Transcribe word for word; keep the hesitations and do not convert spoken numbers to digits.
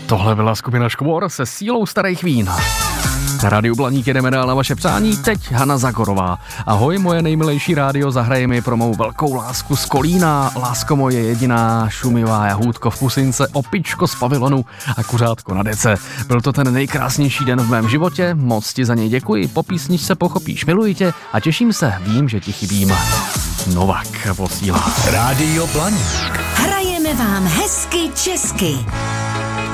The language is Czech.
Tohle byla skupina Škvor se sílou starých vín. Na Rádiu Blaník jedeme dál na vaše přání, teď Hana Zagorová. Ahoj, moje nejmilejší rádio, zahraje mi pro mou velkou lásku z Kolína. Lásko moje jediná, šumivá jahůdko v pusince, opičko z pavilonu a kuřátko na dece. Byl to ten nejkrásnější den v mém životě, moc ti za něj děkuji, po písničce pochopíš, miluji tě a těším se, vím, že ti chybím. Novak posílá. Rádio Blaník. Hrajeme vám hezky česky.